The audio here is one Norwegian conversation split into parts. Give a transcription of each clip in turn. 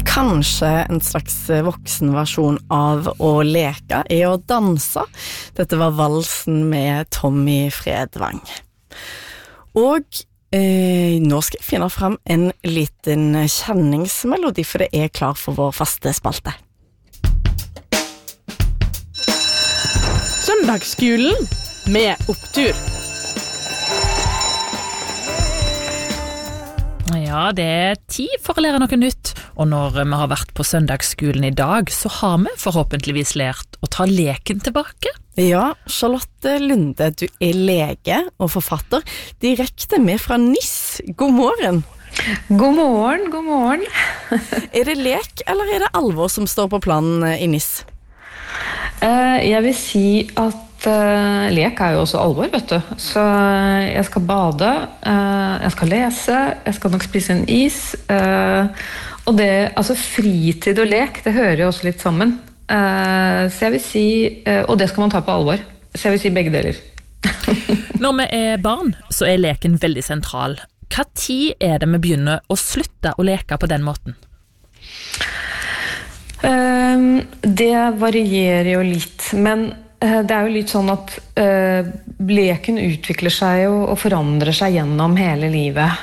Kanskje en slags voksenversjon av å leke er å danse. Dette var valsen med Tommy Fredvang. Og nå skal jeg finne frem en liten kjenningsmelodi, for det er klar for vår faste spalte. Søndagsskolen med opptur. Ja, det er tid for å lære noe nytt, og når vi har vært på søndagsskolen i dag, så har vi forhåpentligvis lært å ta leken tilbake. Ja, Charlotte Lunde, du er lege og forfatter, direkte med fra NIS. God morgen. God morgen, god morgen. Er det lek, eller er det alvor som står på planen i NIS? Jeg vil si at lek er jo også alvor, vet du. Så jeg skal bade, jeg skal lese, jeg skal nok spise en is. Og det, altså fritid og lek, det hører jo også litt sammen. Så jeg vil si, og det skal man ta på alvor. Så jeg vil si begge deler. Når vi er barn, så er leken veldig sentral. Hva tid er det vi begynner å slutte å leke på den måten? Det varierer jo litt, men det er jo litt sånn at leken utvikler seg og forandrer seg gjennom hele livet.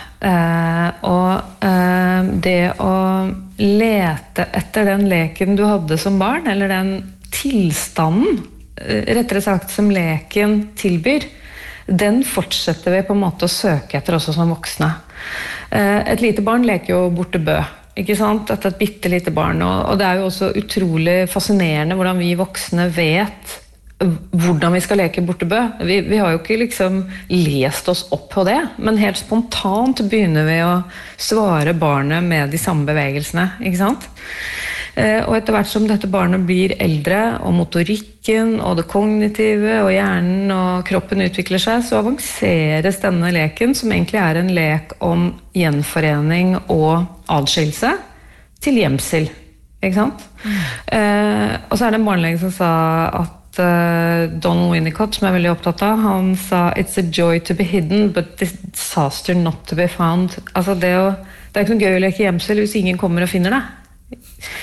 Og det å lete etter den leken du hadde som barn, eller den tilstanden, rettere sagt som leken tilbyr, den fortsetter vi på en måte å søke etter også som voksne. Et lite barn leker jo borte bø. Ikke sant? At et bittelite barn, og det er jo også utrolig fascinerende hvordan vi voksne vet hvordan vi skal leke bortebø. Vi har jo ikke liksom lest oss opp på det, men helt spontant begynner vi å svare barnet med de samme bevegelsene, ikke sant? Og etter hvert som dette barnet blir eldre, og motorikken, og det kognitive, og hjernen og kroppen utvikler seg, så avanseres denne leken, som egentlig er en lek om gjenforening og adskillelse, til gjemsel, ikke sant? Og så er det en barnelege som sa at Donald Winnicott, som jeg er veldig opptatt av, han sa «It's a joy to be hidden, but disaster not to be found». Altså det er ikke noe gøy å leke gjemsel hvis ingen kommer og finner det.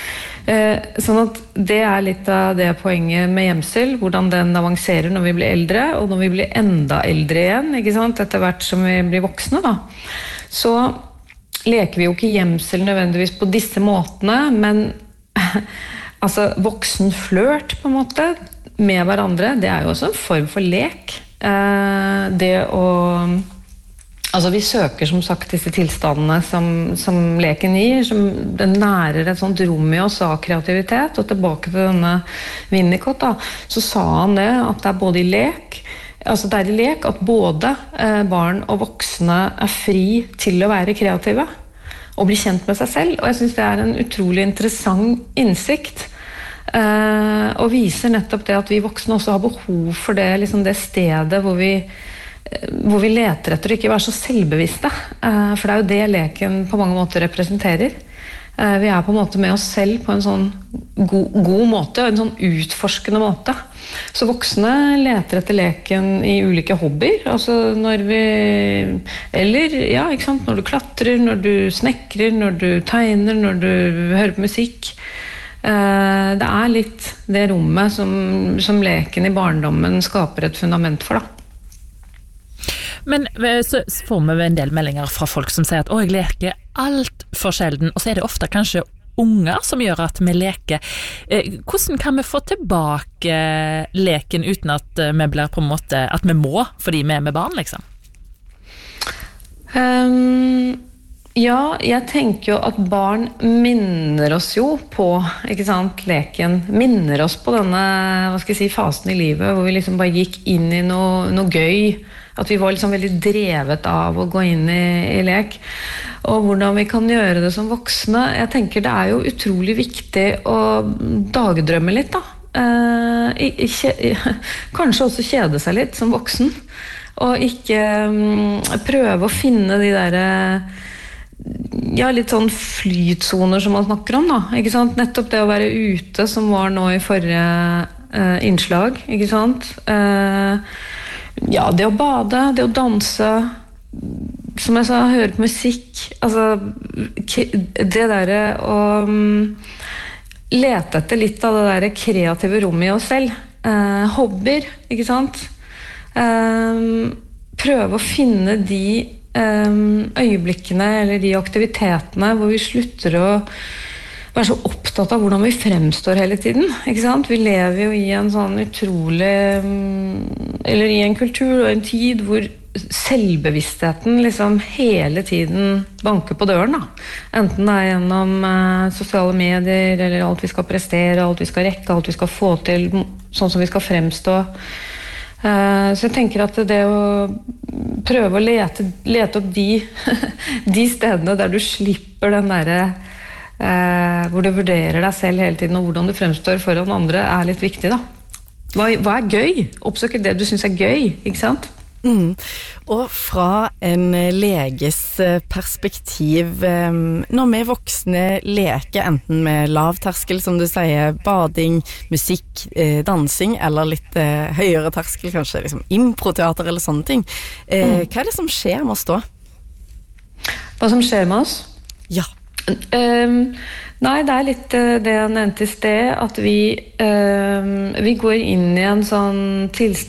Sånn at det er litt av det poenget med gjemsel, hvordan den avanserer når vi blir eldre, og når vi blir enda eldre igjen, ikke sant? Etter hvert som vi blir voksne da. Så leker vi jo ikke gjemsel nødvendigvis på disse måtene, men altså voksen flørt på en måte, med hverandre, det er jo også en form for lek. Det å... Altså vi søker som sagt disse tilstandene som leken gir, som den nærer et sånt rom i oss av kreativitet, og tilbake til denne Winnicott da, så sa han det, at det er både i lek, altså det er i lek at både barn og voksne er fri til å være kreative, og bli kjent med seg selv, og jeg synes det er en utrolig interessant innsikt, og viser nettopp det at vi voksne også har behov for det, liksom det stedet hvor vi leter etter å ikke være så selvbevisste, for det er jo det leken på mange måter representerer. Vi er på en måte med oss selv på en sånn god måte, og en sånn utforskende måte. Så voksne leter etter leken i ulike hobbyer, altså når vi, eller ja, ikke sant, når du klatrer, når du snekrer, når du tegner, når du hører på musikk. Det er litt det rommet som leken i barndommen skaper et fundament for da. Men så får vi en del meldinger fra folk som sier at jeg leker alt for sjelden, og så er det ofte kanskje unger som gjør at vi leker. Hvordan kan vi få tilbake leken uten at vi blir på en måte, at vi må, fordi vi er med barn liksom? Ja, jeg tenker jo at barn minner oss jo på, ikke sant, leken, minner oss på denne, hva skal jeg si, fasen i livet, hvor vi liksom bare gikk inn i noe gøy, at vi var liksom veldig drevet av å gå inn i lek, og hvordan vi kan gjøre det som voksne. Jeg tenker det er jo utrolig viktig å dagdrømme litt da, kanskje også kjede seg litt som voksen, og ikke prøve å finne de der ja, litt sånn flytsoner som man snakker om da, ikke sant? Nettopp det å være ute som var nå i forrige innslag, ikke sant? Ja, det å bade, det å danse, som jeg sa, høre på musikk, altså det der å lete etter litt av det der kreative rommet i oss selv, hobbyer, ikke sant? Prøve å finne de øyeblikkene eller de aktivitetene hvor vi slutter å være så opptatt av hvordan vi fremstår hele tiden, ikke sant? Vi lever jo i en sånn utrolig, eller i en kultur og en tid hvor selvbevisstheten liksom hele tiden banker på døren da. Enten det gjennom sosiale medier, eller alt vi skal prestere, alt vi skal rekke, alt vi skal få til, sånn som vi skal fremstå. Så jeg tenker at det å prøve å lete opp de stedene der du slipper den der hvor du vurderer deg selv hele tiden og hvordan du fremstår foran andre litt viktig da. Hva gøy? Oppsøk det du synes gøy, ikke sant? Og fra en leges perspektiv, når vi voksne leker enten med lavterskel, som du sier, bading, musikk, dansing, eller litt høyere terskel, kanskje liksom improteater eller sånne ting, hva det som skjer med oss da? Hva som skjer med oss? Ja. Nei, det litt det jeg nevnte i sted, at vi går inn i en sånn tilstand